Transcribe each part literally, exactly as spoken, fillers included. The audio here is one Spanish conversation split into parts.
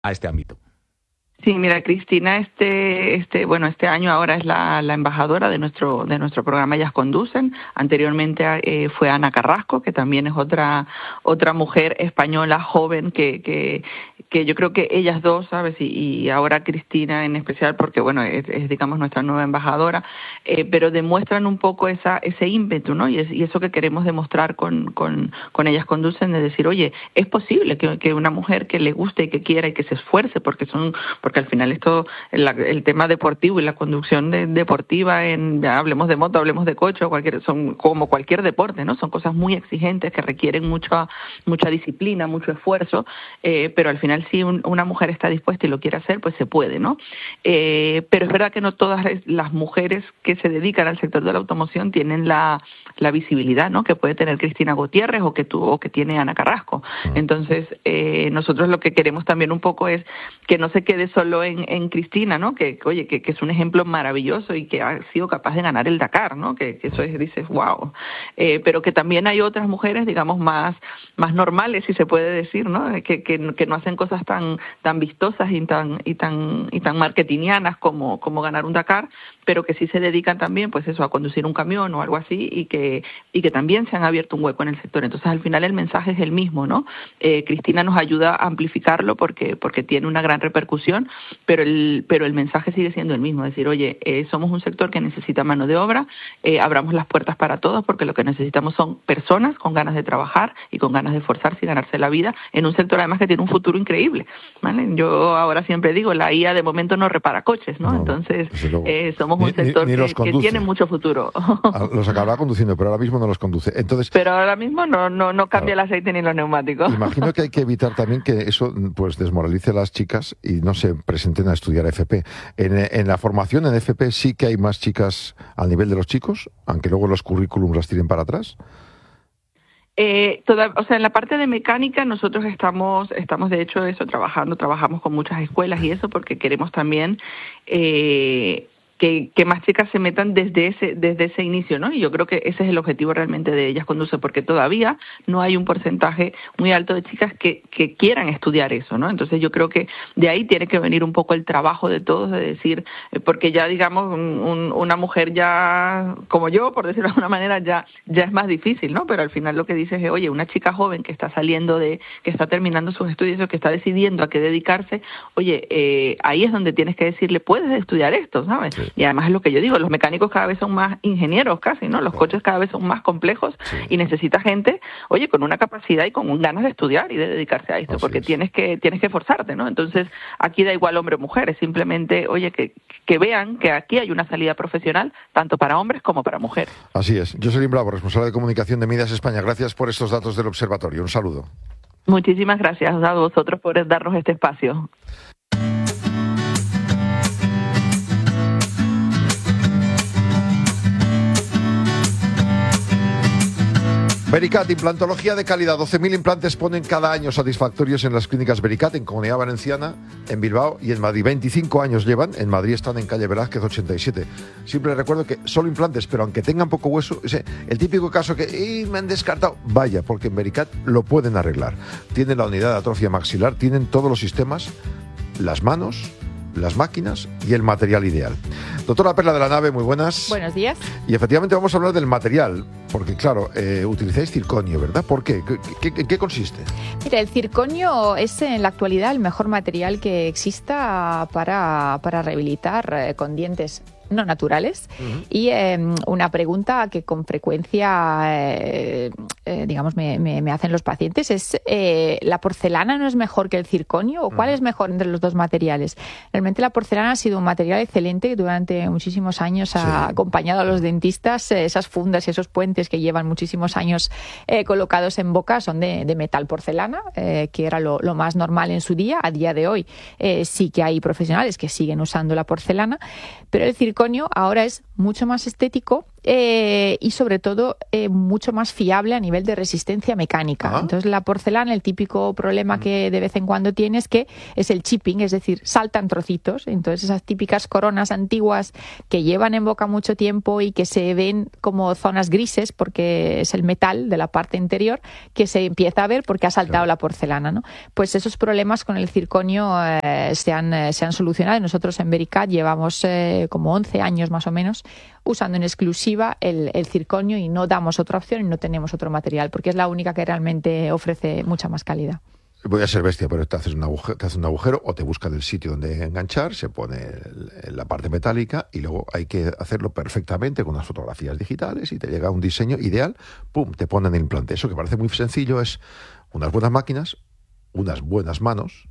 a este ámbito. Sí, mira, Cristina, este, este, bueno, este año ahora es la, la embajadora de nuestro, de nuestro programa Ellas Conducen. Anteriormente eh, fue Ana Carrasco, que también es otra, otra mujer española joven que, que, que yo creo que ellas dos, ¿sabes? Y, y ahora Cristina en especial, porque bueno, es, es digamos nuestra nueva embajadora, eh, pero demuestran un poco esa, ese ímpetu, ¿no? Y, es, y eso que queremos demostrar con, con, con Ellas Conducen, de decir, oye, es posible que, que una mujer que le guste y que quiera y que se esfuerce, porque son, porque al final esto, el, el tema deportivo y la conducción de, deportiva, en ya hablemos de moto, hablemos de coche, cualquier, son como cualquier deporte, ¿no? Son cosas muy exigentes que requieren mucha, mucha disciplina, mucho esfuerzo, eh, pero al final si un, una mujer está dispuesta y lo quiere hacer, pues se puede, ¿no? Eh, pero es verdad que no todas las mujeres que se dedican al sector de la automoción tienen la, la visibilidad, ¿no? Que puede tener Cristina Gutiérrez o que tú, o que tiene Ana Carrasco. Entonces, eh, nosotros lo que queremos también un poco es que no se quede solo en, en Cristina, ¿no? Que, oye, que, que es un ejemplo maravilloso y que ha sido capaz de ganar el Dakar, ¿no? Que, que eso es, dices, wow. Eh, pero que también hay otras mujeres, digamos, más, más normales, si se puede decir, ¿no? Que, que, que no hacen cosas tan, tan vistosas y tan, y tan, y tan marketingianas como, como ganar un Dakar, pero que sí se dedican también, pues eso, a conducir un camión o algo así, y que, y que también se han abierto un hueco en el sector. Entonces, al final el mensaje es el mismo, ¿no? Eh, Cristina nos ayuda a amplificarlo porque, porque tiene una gran repercusión, pero el, pero el mensaje sigue siendo el mismo, es decir, oye, eh, somos un sector que necesita mano de obra, eh, abramos las puertas para todos, porque lo que necesitamos son personas con ganas de trabajar y con ganas de esforzarse y ganarse la vida en un sector además que tiene un futuro increíble, ¿vale? Yo ahora siempre digo, la I A de momento no repara coches, ¿no? no Entonces, eh, somos un ni, sector ni, ni que, que tiene mucho futuro. Los acabará conduciendo, pero ahora mismo no los conduce. Entonces, pero ahora mismo no, no, no cambia claro. el aceite ni los neumáticos. Imagino que hay que evitar también que eso pues desmoralice a las chicas y no se presenten a estudiar F P. En, en la formación en F P sí que hay más chicas al nivel de los chicos, aunque luego los currículums las tiren para atrás. Eh, toda, o sea, en la parte de mecánica nosotros estamos, estamos de hecho eso trabajando, trabajamos con muchas escuelas y eso porque queremos también eh, que, que más chicas se metan desde ese, desde ese inicio, ¿no? Y yo creo que ese es el objetivo realmente de Ellas Conducen, porque todavía no hay un porcentaje muy alto de chicas que, que quieran estudiar eso, ¿no? Entonces yo creo que de ahí tiene que venir un poco el trabajo de todos, de decir, porque ya digamos, un, un, una mujer ya como yo, por decirlo de alguna manera, ya, ya es más difícil, ¿no? Pero al final lo que dices es, oye, una chica joven que está saliendo de, que está terminando sus estudios o que está decidiendo a qué dedicarse, oye, eh, ahí es donde tienes que decirle, puedes estudiar esto, ¿sabes? Sí. Y además es lo que yo digo, los mecánicos cada vez son más ingenieros casi, ¿no? Los coches cada vez son más complejos sí. y necesita gente, oye, con una capacidad y con un ganas de estudiar y de dedicarse a esto, Así porque es. tienes que tienes que esforzarte, ¿no? Entonces, aquí da igual hombre o mujer, es simplemente, oye, que, que vean que aquí hay una salida profesional tanto para hombres como para mujeres. Así es. Jocelyn Bravo, responsable de comunicación de Midas España. Gracias por estos datos del observatorio. Un saludo. Muchísimas gracias a vosotros por darnos este espacio. Vericat, implantología de calidad. doce mil implantes ponen cada año satisfactorios en las clínicas Vericat, en Comunidad Valenciana, en Bilbao y en Madrid. veinticinco años llevan, en Madrid están en calle Velázquez ochenta y siete. Siempre recuerdo que solo implantes, pero aunque tengan poco hueso, ese, el típico caso que ¡y, me han descartado! Vaya, porque en Vericat lo pueden arreglar. Tienen la unidad de atrofia maxilar, tienen todos los sistemas, las manos, las máquinas y el material ideal. Doctora Perla de la Nave, muy buenas. Buenos días. Y efectivamente vamos a hablar del material, porque claro, eh, utilizáis circonio, ¿verdad? ¿Por qué? ¿Qué, qué? ¿En qué consiste? Mira, el circonio es en la actualidad el mejor material que exista para, para rehabilitar eh, con dientes no naturales. Uh-huh. Y eh, una pregunta que con frecuencia, eh, eh, digamos, me, me, me hacen los pacientes es, eh, ¿la porcelana no es mejor que el circonio? ¿O cuál uh-huh. es mejor entre los dos materiales? Realmente la porcelana ha sido un material excelente que durante muchísimos años sí. ha acompañado a los dentistas. Eh, esas fundas y esos puentes que llevan muchísimos años eh, colocados en boca son de, de metal porcelana, eh, que era lo, lo más normal en su día. A día de hoy eh, sí que hay profesionales que siguen usando la porcelana, pero el circonio ahora es mucho más estético eh, y sobre todo eh, mucho más fiable a nivel de resistencia mecánica. Ah. Entonces la porcelana, el típico problema que de vez en cuando tiene es que es el chipping, es decir, saltan trocitos. Entonces esas típicas coronas antiguas que llevan en boca mucho tiempo y que se ven como zonas grises porque es el metal de la parte interior que se empieza a ver porque ha saltado claro. la porcelana, ¿no? Pues esos problemas con el circonio eh, se, han, eh, se han solucionado. Nosotros en Vericat llevamos eh, como once años más o menos usando en exclusiva el, el circonio y no damos otra opción y no tenemos otro material porque es la única que realmente ofrece mucha más calidad. Voy a ser bestia, pero te haces un agujero, te haces un agujero o te buscas el sitio donde enganchar, se pone el, la parte metálica y luego hay que hacerlo perfectamente con unas fotografías digitales y te llega un diseño ideal, pum, te ponen el implante. Eso que parece muy sencillo es unas buenas máquinas, unas buenas manos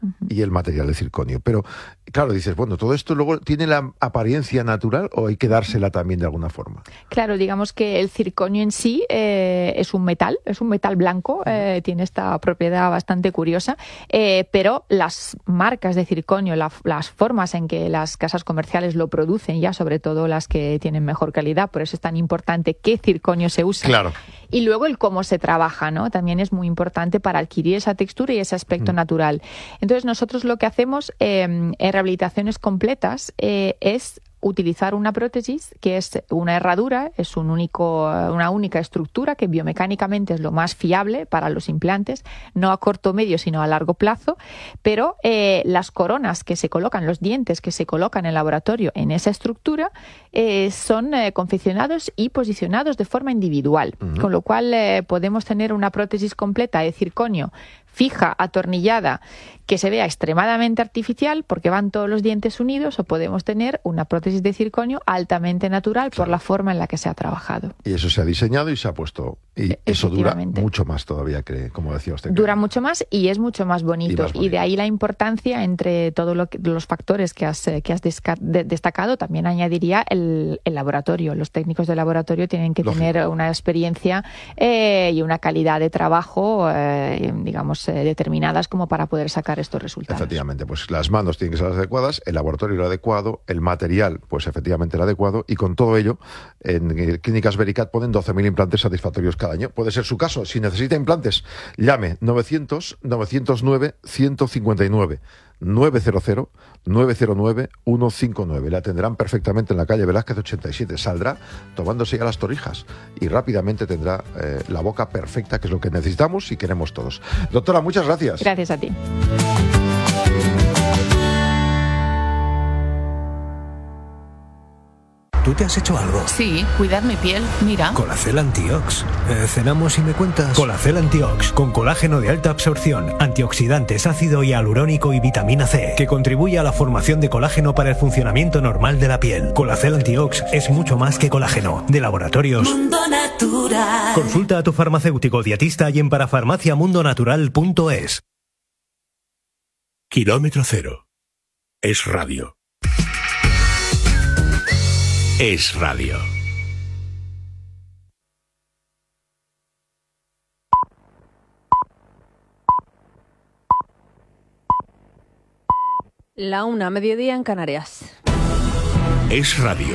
y el material de circonio. Pero, claro, dices, bueno, ¿todo esto luego tiene la apariencia natural o hay que dársela también de alguna forma? Claro, digamos que el circonio en sí eh, es un metal, es un metal blanco, eh, tiene esta propiedad bastante curiosa, eh, pero las marcas de circonio, la, las formas en que las casas comerciales lo producen, ya sobre todo las que tienen mejor calidad, por eso es tan importante qué circonio se usa. Claro. Y luego el cómo se trabaja, ¿no? También es muy importante para adquirir esa textura y ese aspecto mm. natural. Entonces nosotros lo que hacemos eh, en rehabilitaciones completas eh, es utilizar una prótesis que es una herradura, es un único, una única estructura que biomecánicamente es lo más fiable para los implantes, no a corto o medio, sino a largo plazo, pero eh, las coronas que se colocan, los dientes que se colocan en el laboratorio en esa estructura eh, son eh, confeccionados y posicionados de forma individual, uh-huh. con lo cual eh, podemos tener una prótesis completa de circonio fija, atornillada, que se vea extremadamente artificial porque van todos los dientes unidos, o podemos tener una prótesis de circonio altamente natural por la forma en la que se ha trabajado. Y eso se ha diseñado y se ha puesto. Y eso dura mucho más todavía, que, como decía usted. Dura mucho más y es mucho más bonito. Y, más bonito. Y de ahí la importancia entre todos lo los factores que has, que has destacado. También añadiría el, el laboratorio. Los técnicos de laboratorio tienen que Lógico. tener una experiencia eh, y una calidad de trabajo, eh, digamos, eh, determinadas como para poder sacar estos resultados. Efectivamente, pues las manos tienen que ser las adecuadas, el laboratorio el adecuado, el material, pues efectivamente el adecuado, y con todo ello, en Clínicas Vericat ponen doce mil implantes satisfactorios cada año. Puede ser su caso. Si necesita implantes, llame novecientos, novecientos nueve, ciento cincuenta y nueve. nueve cero cero, nueve cero nueve, uno cinco nueve. La atenderán perfectamente en la calle Velázquez ochenta y siete. Saldrá tomándose ya las torrijas y rápidamente tendrá eh, la boca perfecta, que es lo que necesitamos y queremos todos. Doctora, muchas gracias. Gracias a ti. ¿Tú te has hecho algo? Sí, cuidar mi piel, mira. Colacel Antiox. Eh, ¿Cenamos y me cuentas? Colacel Antiox, con colágeno de alta absorción, antioxidantes, ácido hialurónico y vitamina C, que contribuye a la formación de colágeno para el funcionamiento normal de la piel. Colacel Antiox es mucho más que colágeno. De Laboratorios Mundo Natural. Consulta a tu farmacéutico dietista y en parafarmacia mundo natural punto es. Kilómetro Cero. Es radio. Es radio. La una, mediodía en Canarias. Es radio.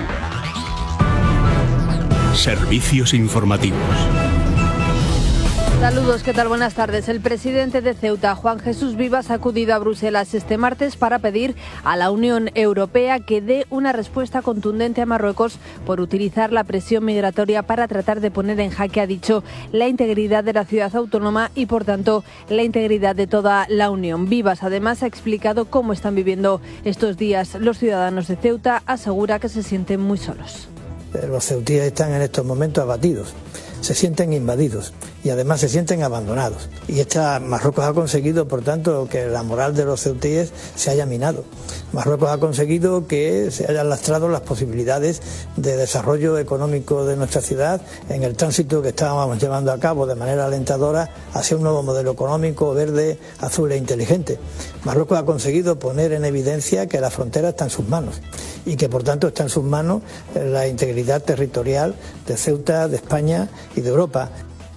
Servicios informativos. Saludos, ¿qué tal? Buenas tardes. El presidente de Ceuta, Juan Jesús Vivas, ha acudido a Bruselas este martes para pedir a la Unión Europea que dé una respuesta contundente a Marruecos por utilizar la presión migratoria para tratar de poner en jaque, ha dicho, la integridad de la ciudad autónoma y, por tanto, la integridad de toda la Unión. Vivas, además, ha explicado cómo están viviendo estos días los ciudadanos de Ceuta. Asegura que se sienten muy solos. Los ceutíes están en estos momentos abatidos, se sienten invadidos y además se sienten abandonados. Y esta Marruecos ha conseguido, por tanto, que la moral de los ceutíes se haya minado. Marruecos ha conseguido que se hayan lastrado las posibilidades de desarrollo económico de nuestra ciudad en el tránsito que estábamos llevando a cabo de manera alentadora hacia un nuevo modelo económico verde, azul e inteligente. Marruecos ha conseguido poner en evidencia que la frontera está en sus manos y que, por tanto, está en sus manos la integridad territorial de Ceuta, de España y de Europa.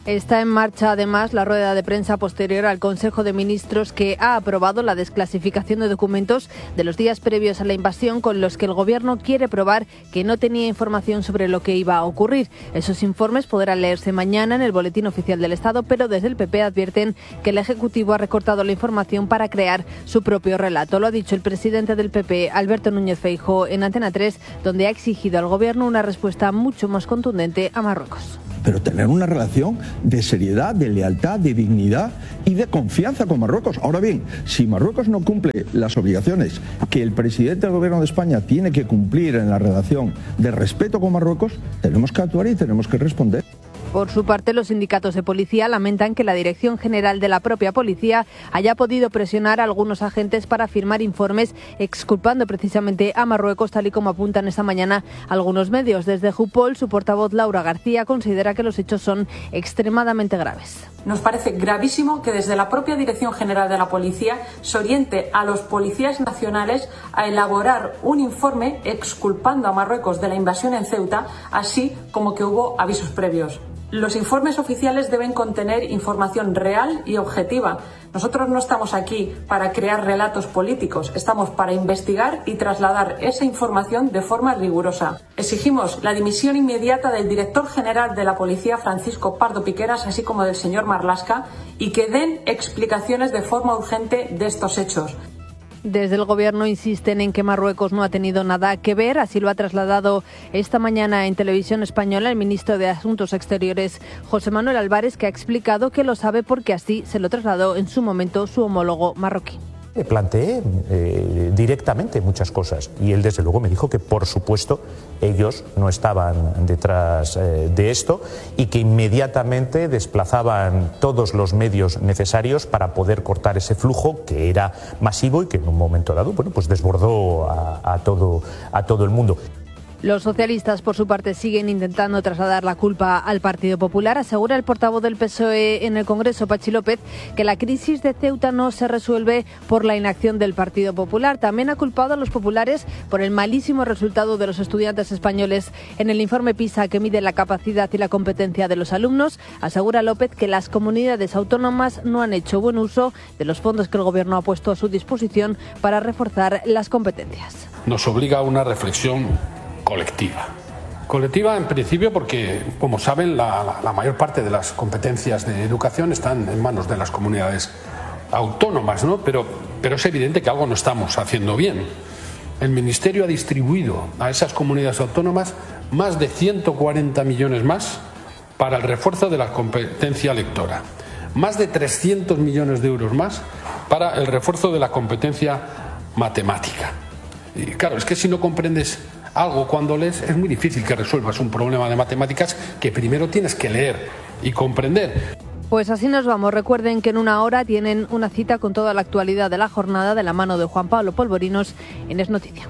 Está en marcha, además, la rueda de prensa posterior al Consejo de Ministros que ha aprobado la desclasificación de documentos de los días previos a la invasión con los que el Gobierno quiere probar que no tenía información sobre lo que iba a ocurrir. Esos informes podrán leerse mañana en el Boletín Oficial del Estado, pero desde el P P advierten que el Ejecutivo ha recortado la información para crear su propio relato. Lo ha dicho el presidente del P P, Alberto Núñez Feijóo, en Antena tres, donde ha exigido al Gobierno una respuesta mucho más contundente a Marruecos. Pero tener una relación de seriedad, de lealtad, de dignidad y de confianza con Marruecos. Ahora bien, si Marruecos no cumple las obligaciones que el presidente del Gobierno de España tiene que cumplir en la relación de respeto con Marruecos, tenemos que actuar y tenemos que responder. Por su parte, los sindicatos de policía lamentan que la Dirección General de la propia policía haya podido presionar a algunos agentes para firmar informes exculpando precisamente a Marruecos, tal y como apuntan esta mañana algunos medios. Desde Jupol, su portavoz Laura García considera que los hechos son extremadamente graves. Nos parece gravísimo que desde la propia Dirección General de la Policía se oriente a los policías nacionales a elaborar un informe exculpando a Marruecos de la invasión en Ceuta, así como que hubo avisos previos. Los informes oficiales deben contener información real y objetiva. Nosotros no estamos aquí para crear relatos políticos, estamos para investigar y trasladar esa información de forma rigurosa. Exigimos la dimisión inmediata del director general de la Policía, Francisco Pardo Piqueras, así como del señor Marlaska, y que den explicaciones de forma urgente de estos hechos. Desde el Gobierno insisten en que Marruecos no ha tenido nada que ver, así lo ha trasladado esta mañana en Televisión Española el ministro de Asuntos Exteriores, José Manuel Álvarez, que ha explicado que lo sabe porque así se lo trasladó en su momento su homólogo marroquí. Le planteé eh, directamente muchas cosas y él desde luego me dijo que por supuesto ellos no estaban detrás eh, de esto y que inmediatamente desplazaban todos los medios necesarios para poder cortar ese flujo que era masivo y que en un momento dado bueno, pues desbordó a, a, todo, a todo el mundo. Los socialistas, por su parte, siguen intentando trasladar la culpa al Partido Popular. Asegura el portavoz del P S O E en el Congreso, Pachi López, que la crisis de Ceuta no se resuelve por la inacción del Partido Popular. También ha culpado a los populares por el malísimo resultado de los estudiantes españoles en el informe PISA que mide la capacidad y la competencia de los alumnos. Asegura López que las comunidades autónomas no han hecho buen uso de los fondos que el Gobierno ha puesto a su disposición para reforzar las competencias. Nos obliga a una reflexión colectiva. Colectiva en principio porque, como saben, la, la, la mayor parte de las competencias de educación están en manos de las comunidades autónomas, ¿no? Pero, pero es evidente que algo no estamos haciendo bien. El Ministerio ha distribuido a esas comunidades autónomas más de ciento cuarenta millones más para el refuerzo de la competencia lectora, más de trescientos millones de euros más para el refuerzo de la competencia matemática. Y claro, es que si no comprendes algo cuando lees, es muy difícil que resuelvas un problema de matemáticas que primero tienes que leer y comprender. Pues así nos vamos. Recuerden que en una hora tienen una cita con toda la actualidad de la jornada de la mano de Juan Pablo Polvorinos en Es Noticia.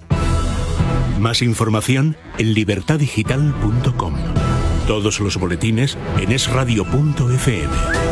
Más información en libertad digital punto com. Todos los boletines en es radio punto efe eme.